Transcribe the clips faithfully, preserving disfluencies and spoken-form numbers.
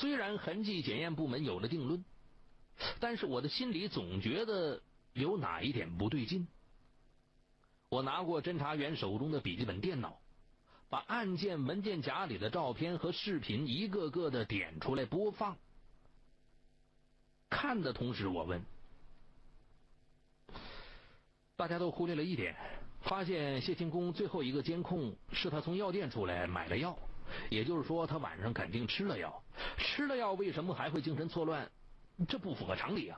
虽然痕迹检验部门有了定论，但是我的心里总觉得有哪一点不对劲。我拿过侦查员手中的笔记本电脑，把案件文件夹里的照片和视频一个个的点出来播放。看的同时我问，大家都忽略了一点，发现谢清宫最后一个监控是他从药店出来买了药，也就是说他晚上肯定吃了药，吃了药为什么还会精神错乱？这不符合常理啊。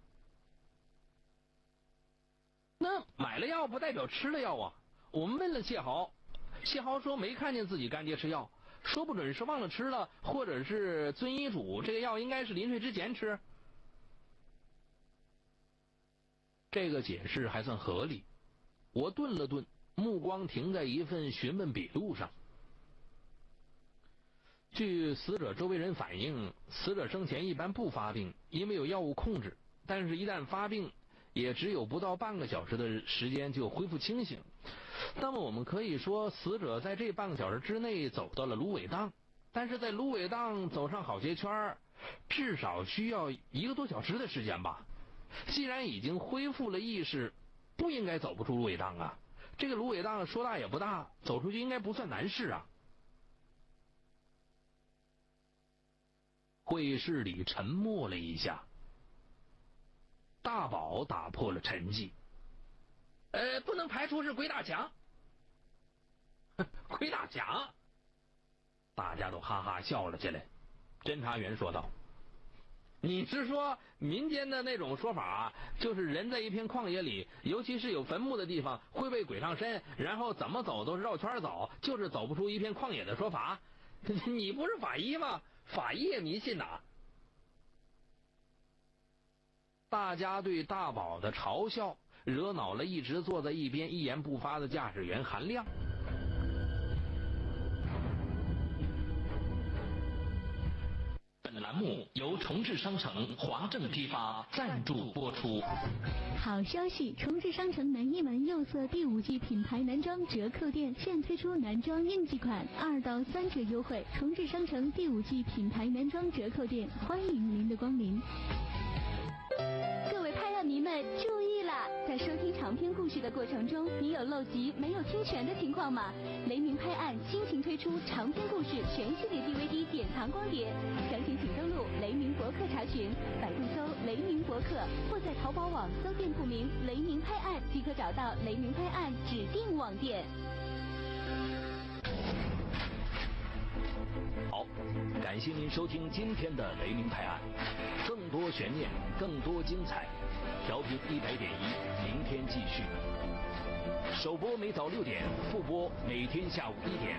那买了药不代表吃了药啊。我们问了谢豪，谢豪说没看见自己干爹吃药，说不准是忘了吃了，或者是遵医嘱，这个药应该是临睡之前吃。这个解释还算合理。我顿了顿，目光停在一份询问笔录上。据死者周围人反映，死者生前一般不发病，因为有药物控制，但是一旦发病也只有不到半个小时的时间就恢复清醒。那么我们可以说，死者在这半个小时之内走到了芦苇荡，但是在芦苇荡走上好些圈，至少需要一个多小时的时间吧。既然已经恢复了意识，不应该走不出芦苇荡啊。这个芦苇荡说大也不大，走出去应该不算难事啊。会议室里沉默了一下，大宝打破了沉寂。呃，不能排除是鬼打墙。鬼打墙？大家都哈哈笑了起来。侦查员说道，你是说民间的那种说法，就是人在一片旷野里，尤其是有坟墓的地方会被鬼上身，然后怎么走都是绕圈走，就是走不出一片旷野的说法？你不是法医吗？法医也迷信呐。大家对大宝的嘲笑惹恼了一直坐在一边一言不发的驾驶员韩亮。本栏目由重置商城华正批发赞助播出。 好消息，重置商城南一门釉色第五季品牌男装折扣店现推出男装应季款二到三折优惠。重置商城第五季品牌男装折扣店，欢迎您的光临。各位拍案迷们注意了，在收听长篇故事的过程中，你有漏集没有听全的情况吗？雷鸣拍案倾情推出长篇故事全系列 D V D 典藏光碟，详情请登录雷鸣博客查询，百度搜雷鸣博客，或在淘宝网搜店铺名雷鸣拍案即可找到雷鸣拍案指定网店。 好，感谢您收听今天的雷鸣拍案，更多悬念，更多精彩，调频一百点一，明天继续。首播每早六点，复播每天下午一点。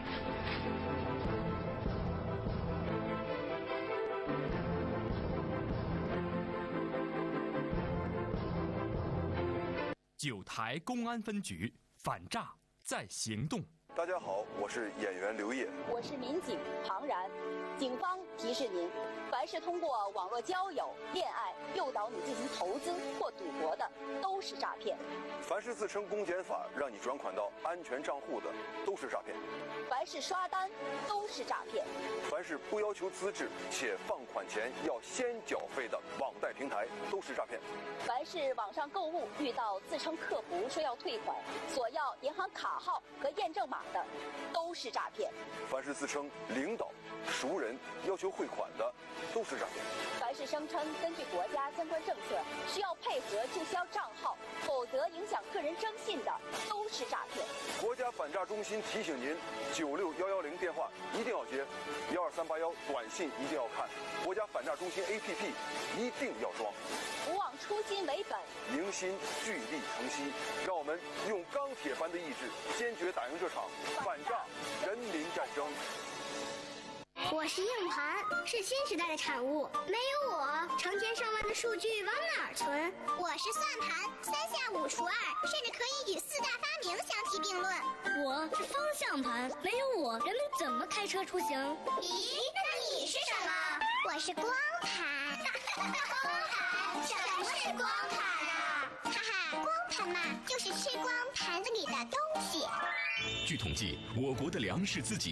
九台公安分局反诈在行动。 大家好，我是演员刘烨， 我是民警庞然。警方提示您，凡是通过网络交友、恋爱诱导你进行投资或赌博的，都是诈骗； 凡是自称公检法让你转款到安全账户的，都是诈骗； 凡是刷单，都是诈骗； 凡是不要求资质且放款前要先缴费的网贷平台，都是诈骗； 凡是网上购物遇到自称客服说要退款，索要银行卡号和验证码的，都是诈骗； 凡是自称领导、熟人要求汇款的，都是诈骗； 凡是声称根据国家相关政策需要配合注销账号，否则影响个人征信的，都是诈骗。 国家反诈中心提醒您：九六幺幺零电话一定要接，幺二三八幺短信一定要看，国家反诈中心 A P P 一定要装。 不忘初心为本， 迎新聚力成西，让我们用钢铁般的意志，坚决打赢这场反诈人民战争。 我是硬盘，是新时代的产物。没有我，成千上万的数据往哪儿存？我是算盘，三下五除二，甚至可以与四大发明相提并论。 我是方向盘，没有我，人们怎么开车出行？ 咦，那你是什么？我是光盘。光盘？什么是光盘啊？哈哈，光盘嘛，就是吃光盘子里的东西。 据统计，我国的粮食自给